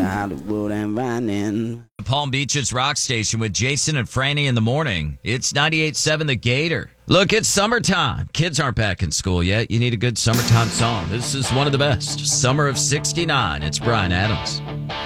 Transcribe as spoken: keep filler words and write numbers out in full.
Hollywood and Vining. Palm Beach's Rock Station with Jason and Franny in the morning. It's ninety-eight point seven The Gator. Look, it's summertime. Kids aren't back in school yet. You need a good summertime song. This is one of the best. Summer of sixty-nine. It's Bryan Adams.